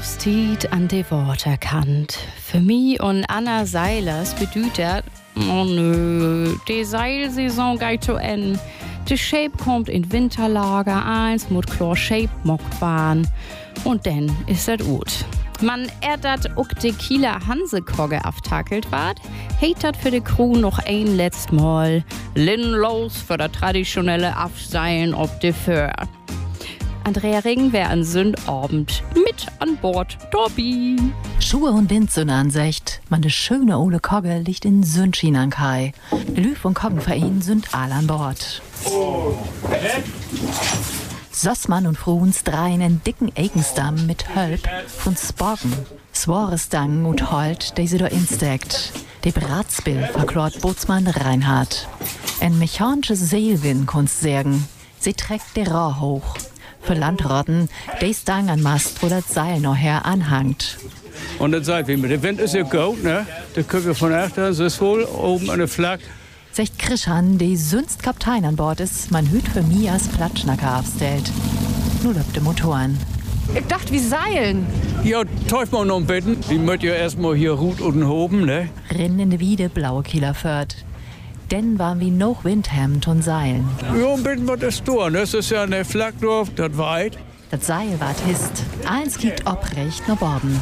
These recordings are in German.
Urlaubstiet an de Waterkant. Für mich und Anna Seilers bedeutet, oh nö, die Seilsaison geht zu Ende. Die Shape kommt in Winterlager 1 mit klar Shape Mockbahn. Und dann ist das gut. Man dat auch de Kieler Hansekogge aftakelt ward, heit dat für de Crew noch ein letzt Mal Linn los für das traditionelle Afseilen ob de Föhr. Andrea Ring wär an Sündabend mit an Bord Dobby. Schuhe und Windsünnansicht, man de schöne Ole Kogge liegt in Sündschien an Kai. Lü von Koggenverein sind all an Bord. Sossmann und Fruns dreien en dicken Egenstamm mit Hölp von Sporgen. Swarestang und Holt, die sie da insteckt. De Bratsbill verklort Bootsmann Reinhard. En mechanisches Seilwind kunst sägen. Sie trägt de Rohr hoch. Für Landrotten, die Stang an Mast, wo das Seil noch her anhangt. Und dann sagt wir, der Wind ist ja gut, ne? Da können wir von achter, das ist wohl oben an der Flagge. Secht Krischan, die sonst Kaptein an Bord ist, man hüt für mich als Platschnacker aufstellt. Nur löpte Motoren. Ich dachte, wir seilen. Ja, teuf mal noch ein bisschen. Die möcht ja erstmal hier Rut und hoben, ne? Rinnen in de Wiede, blaue Kieler Föhrt. Denn waren wir noch Windhemd und Seilen. Ja, ein bisschen was ist da, ne? Das ist ja eine Flagdorf, das weit. Das Seil ward hist. Eins kiegt obrecht nach Borden.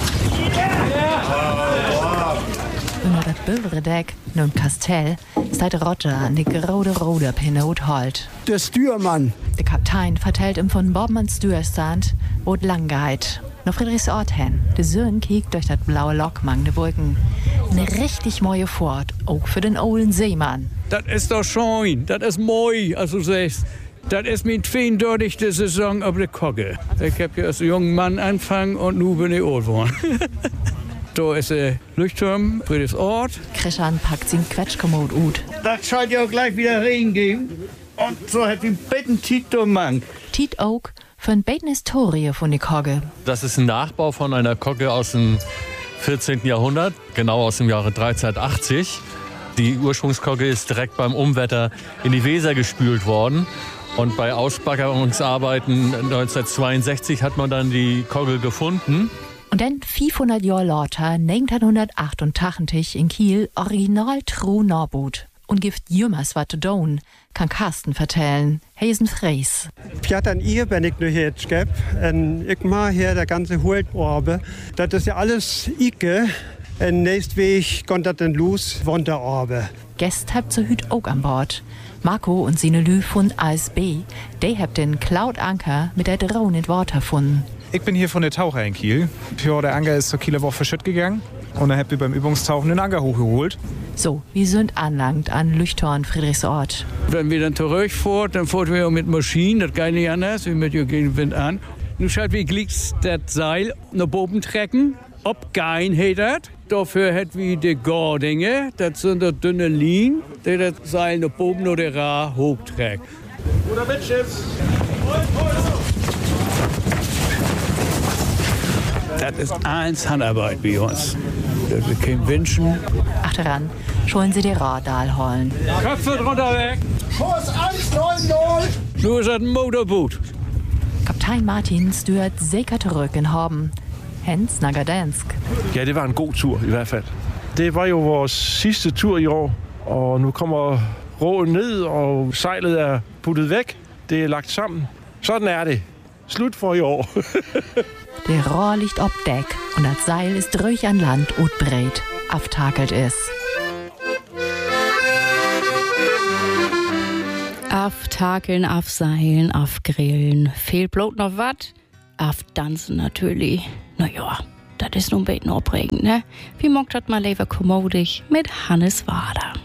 Über das Bülredeck, nun Kastell, steht Roger an die grode Rode Pinot Holt. Der Stürmann. Der Kaptein vertellt ihm von Bobmanns Stürstand, wo es lang geht. Nach Friedrichsort hin. Der Söhn kiegt durch das blaue Lokmang de Wolken. Eine richtig neue Fahrt, auch für den olden Seemann. Das ist doch schön, das ist moi, also sagst. Das ist mein 32. Saison auf der Kogge. Ich hab ja als junger Mann angefangen und nun bin ich alt geworden. Da ist der Leuchtturm, Friedrichsort. Krischan packt sin Quetschkommod ut. Das scheint ja auch gleich wieder Regen geben. Und so hat die Betten Tito Mann. Tiet auch für ein Beten Historie von der Kogge. Das ist ein Nachbau von einer Kogge aus dem 14. Jahrhundert, genau aus dem Jahre 1380. Die Ursprungskogge ist direkt beim Umwetter in die Weser gespült worden. Und bei Ausbaggerungsarbeiten 1962 hat man dann die Kogge gefunden. Und dann 500 Jahre lauter, 1988 in Kiel, original true Norboot. Und gibt jümmers wat zu tun, kann Carsten vertellen. Heisen Fräs. Pjat an ihr bin ich nur hier jetzt geb. Und ich mach hier der ganze Hultorbe. Das ist ja alles Ike. Und nächst Weg kommt das dann los, Wonderorbe. Gäst habt so hüt auch an Bord. Marco und seine Lü von ASB, die habt den Cloud Anker mit der Drohne in Wort erfunden. Ich bin hier von der Taucher in Kiel. Ja, der Anker ist zur Kieler Woche verschütt gegangen. Und dann habt ihr beim Übungstauchen den Anker hochgeholt. So, wir sind anlangt an Leuchtturm Friedrichsort. Wenn wir dann zurückfahren, dann fahren wir mit Maschinen, das geht nicht anders, wir mit gegen Wind an. Nun schaut, wie gliegt das Seil nach oben trecken, ob kein hättet. Dafür hat wir die Gardinge, das sind die dünne Linien, die das Seil nach oben oder Ra hochträgt. Oder Mitschiffs! Das ist eins Handarbeit bei uns. Das wir kein Wünschen. Achteran schollen sie die Radal holen. Köpfe drunter weg! Kurs 190! Nur ist das ein Motorboot. Kaptein Martin stört sicher zurück in Horben. Hens Nagadansk. Ja, det var en god tur i hvert fald. Det var jo vores sidste tur i år, og nu kommer råen ned, og sejlet er puttet væk. Det er lagt sammen. Sådan er det. Slut for i år. Der Rohr liegt ob Deck und das Seil ist ruhig an Land und breit. Aftakelt es. Aftakeln, afseilen, afgrillen. Fehlt bloß noch wat? Afdanzen natürlich. Naja, das ist nun ein bisschen aufregend, ne? Wie mockt das mal lieber kommodig mit Hannes Wader.